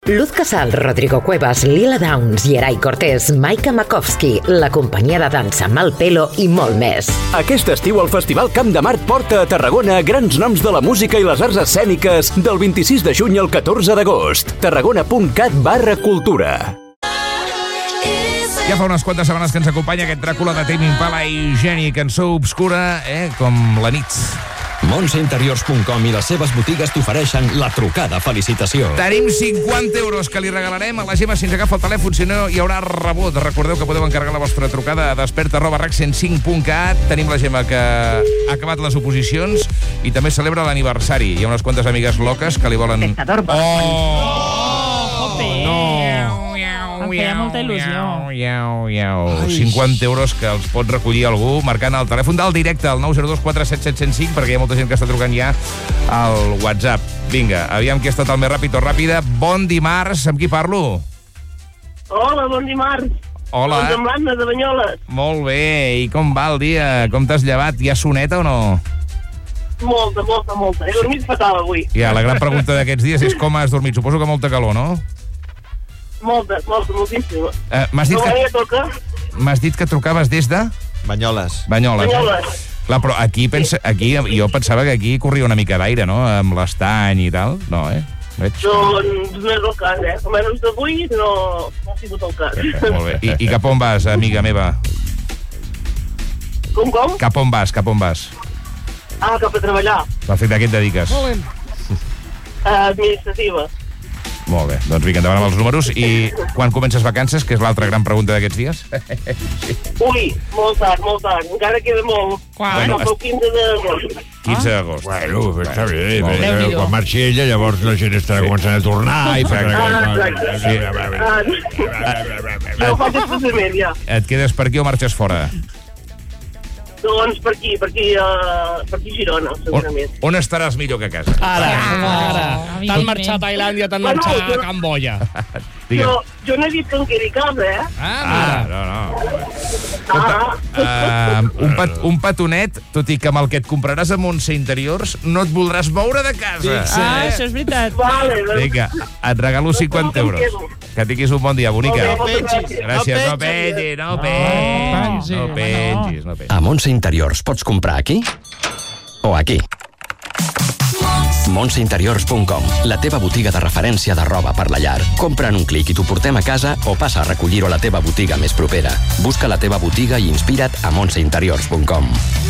Luz Casal, Rodrigo Cuevas, Lila Downs, Yeray Cortés, Maika Makovsky, la companyia de dansa Malpelo i molt més. Aquest estiu el Festival Camp de Mart porta a Tarragona grans noms de la música i les arts escèniques del 26 de juny al 14 d'agost. tarragona.cat/cultura. Ja fa unes quantes setmanes que ens acompanya aquest Dràcula de Tame Impala i Geni, cançó obscura, com la nit. Monsainteriors.com i les seves botigues t'ofereixen la trucada felicitació. Tenim 50 euros que li regalarem a la Gemma si ens agafa el telèfon, si no hi haurà rebut. Recordeu que podeu encarregar la vostra trucada a desperta@rac105.cat. Tenim la Gemma que ha acabat les oposicions i també celebra l'aniversari. Hi ha unes quantes amigues loques que li volen... Em feia molta il·lusió. 50 euros que els pot recollir algú marcant el telèfon del directe al 902 477 105, perquè hi ha molta gent que està trucant ja al WhatsApp. Vinga, aviam qui ha estat el més ràpid o ràpida. Bon dimarts, amb qui parlo? Hola, bon dimarts. Hola. Doncs amb l'Anna de Banyoles. Molt bé, i com va el dia? Com t'has llevat? Hi ha soneta o no? Molta. He dormit fatal avui. Ja, la gran pregunta d'aquests dies és com has dormit. Suposo que molta calor, no? Moltíssima. M'has dit que trucaves des de? Banyoles. Clar, però aquí jo pensava que aquí corria una mica d'aire, no? Amb l'estany i tal. No, Doncs no és el cas, Almenys d'avui no ha sigut el cas. Molt bé. I cap on vas, amiga meva? Com? Cap on vas? Cap a treballar. Perfecte, a què et dediques? Administrativa. Molt bé, doncs vinga, endavant amb els números. I quan comences vacances, que és l'altra gran pregunta d'aquests dies? Ui, molt tard. Encara queda molt. Bueno, el 15 d'agost. 15 d'agost. Bueno, està bé. Quan marxi ella, llavors la gent estarà començant a tornar i Exacte. No faig especialment, ja. Et quedes per aquí o marxes fora? Doncs per aquí a Girona, segurament. On estaràs millor que a casa? Ara. T'han marxat a Tailàndia, t'han marxat a Camboya. Jo no he dit que em quedi a casa, No. Un petonet, tot i que amb el que et compraràs a Montse Interiors, no et voldràs moure de casa. Això és veritat. Vinga, et regalo 50 euros. Que tinguis un bon dia, bonica. Gràcies, no pengis. A Montse Interiors pots comprar aquí o aquí. Monsainteriors.com, la teva botiga de referència de roba per la llar. Compra en un clic i t'ho portem a casa o passa a recollir-ho a la teva botiga més propera. Busca la teva botiga i inspira't a monsainteriors.com.